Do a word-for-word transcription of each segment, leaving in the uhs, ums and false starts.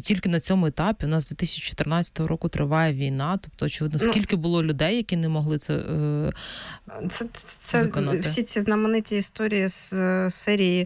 тільки на цьому етапі у нас з дві тисячі чотирнадцятого року триває війна, тобто, очевидно, скільки було людей, які не могли це, е, це, це виконати. Всі ці знамениті історії з серії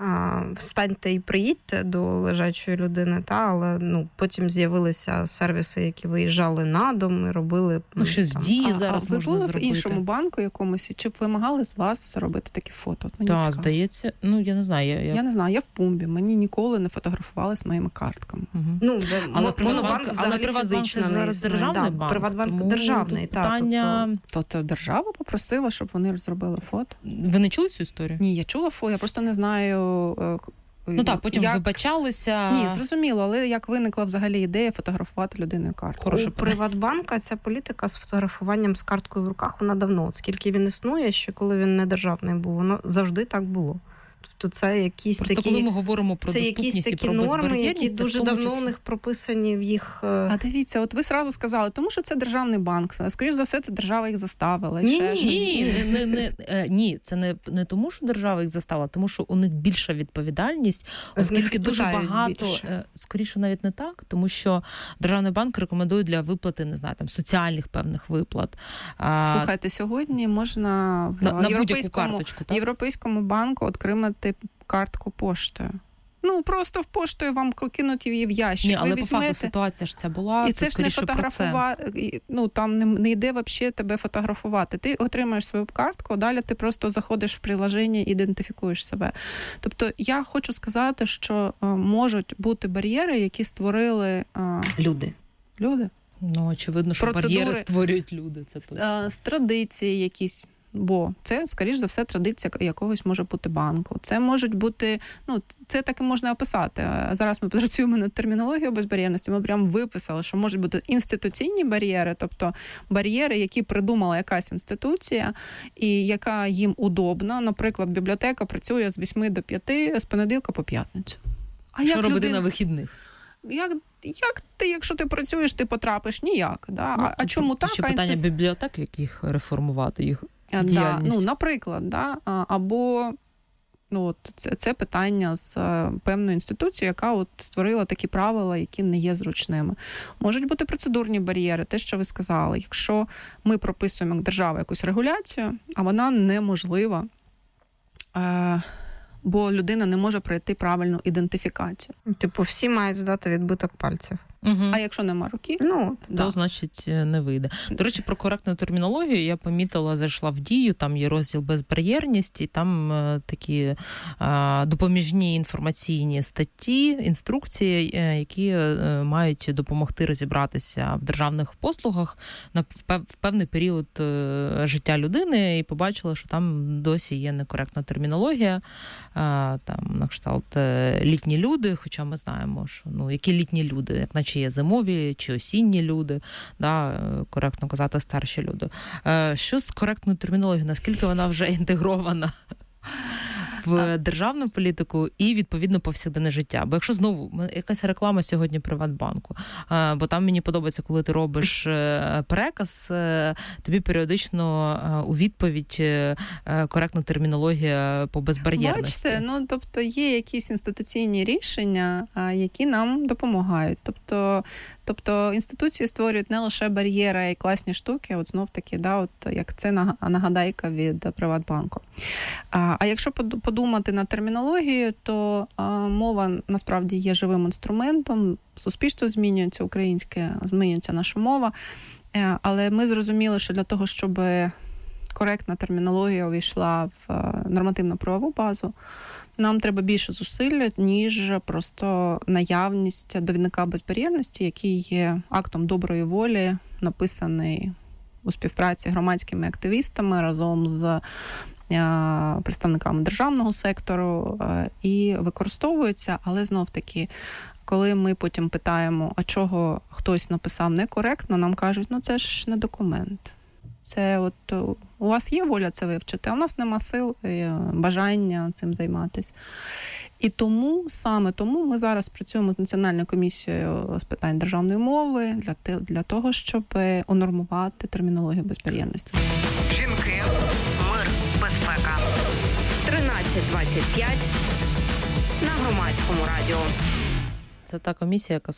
«Встаньте і приїдьте» до лежачої людини, та, але ну, потім з'явилися сервіси, які виїжджали на дом і робили... Ну, щось в Дії зараз а, можна ви були зробити. в іншому банку якомусь, чи б вимагали з вас робити такі фото? Так, здається, ну, я не знаю. Я, я... я не знаю, я в Пумбі, мені ніколи не фотографували з моїми картками. Угу. Ну, але Приватбанк, але Приватбанк це зараз державний да, банк. Приватбанк тому державний, так. Питання... Тобто... Тобто держава попросила, щоб вони зробили фото? Ви не чули цю історію? Ні, я чула фото, я просто не знаю... Ну так, потім як... вибачалися. Ні, зрозуміло, але як виникла взагалі ідея фотографувати людиною картку? У Приватбанка ця політика з фотографуванням з карткою в руках, вона давно. От скільки він існує, ще коли він не державний був, воно завжди так було. Тобто це якісь Просто такі... коли ми говоримо про це доступність якісь такі і про норми, які дуже давно числі... у них прописані в їх... А дивіться, от ви сразу сказали, тому що це державний банк. Скоріше за все, це держава їх заставила. Ні, ще ні, не, не, не, не, ні, це не, не тому, що держава їх заставила, тому що у них більша відповідальність, оскільки дуже багато... Більше. Скоріше навіть не так, тому що державний банк рекомендує для виплати, не знаю, там, соціальних певних виплат. Слухайте, сьогодні можна в на, на європейському, карточку, так? європейському банку отримати картку поштою. Ну, просто в поштою вам кинуть її в ящик. Ні, але ви по візьмете... факту ситуація ж ця була, і це, це ж не фотографувати, ну, там не, не йде взагалі тебе фотографувати. Ти отримаєш свою картку, далі ти просто заходиш в приложення і ідентифікуєш себе. Тобто, я хочу сказати, що а, можуть бути бар'єри, які створили... А... Люди. Люди? Ну, очевидно, що процедури, бар'єри створюють люди. Це а, з традиції якісь. Бо це, скоріш за все, традиція якогось може бути банку. Це можуть бути, ну, це так і можна описати. Зараз ми працюємо над термінологією безбар'єрності, ми прямо виписали, що можуть бути інституційні бар'єри, тобто бар'єри, які придумала якась інституція, і яка їм удобна. Наприклад, бібліотека працює з восьми до п'яти, з понеділка по п'ятницю. А що робити людина... на вихідних? Як, як ти, якщо ти працюєш, ти потрапиш? Ніяк. Да? Ну, а, а чому так? Ще питання інститу... бібліотек, яких реформувати їх? Да, ну, наприклад, да, або ну, от це, це питання з певною інституцією, яка от створила такі правила, які не є зручними. Можуть бути процедурні бар'єри, те, що ви сказали. Якщо ми прописуємо як держава якусь регуляцію, а вона неможлива, е- бо людина не може пройти правильну ідентифікацію. Типу, всі мають здати відбиток пальців. Угу. А якщо нема руки, ну, то, да. значить, не вийде. До речі, про коректну термінологію я помітила, зайшла в Дію, там є розділ безбар'єрність, і там е, такі е, допоміжні інформаційні статті, інструкції, е, які е, мають допомогти розібратися в державних послугах на в, в певний період е, життя людини, і побачила, що там досі є некоректна термінологія, е, там на кшталт е, літні люди, хоча ми знаємо, що ну які літні люди, як наче чи є зимові, чи осінні люди, да, коректно казати старші люди. Що з коректною термінологією? Наскільки вона вже інтегрована в державну політику і, відповідно, повсякденне життя? Бо якщо знову, якась реклама сьогодні Приватбанку, бо там мені подобається, коли ти робиш переказ, тобі періодично у відповідь коректна термінологія по безбар'єрності. Бачите, ну, тобто є якісь інституційні рішення, які нам допомагають. Тобто, тобто інституції створюють не лише бар'єри, а й класні штуки, от знов-таки, да, от як це нагадайка від Приватбанку. А, а якщо подумати на термінологію, то а, мова насправді є живим інструментом, суспільство змінюється, українське, змінюється наша мова, а, але ми зрозуміли, що для того, щоб коректна термінологія увійшла в нормативно-правову базу, нам треба більше зусиль, ніж просто наявність довідника безбар'єрності, який є актом доброї волі, написаний у співпраці з громадськими активістами разом з представниками державного сектору і використовується, але знов-таки, коли ми потім питаємо, а чого хтось написав некоректно, нам кажуть, ну це ж не документ. Це от у вас є воля це вивчити, а у нас нема сил і бажання цим займатися. І тому, саме тому ми зараз працюємо з Національною комісією з питань державної мови для, те, для того, щоб унормувати термінологію безбар'єрності. Жінки, мир, безпека. тринадцять двадцять п'ять на Громадському радіо. Це та комісія, яка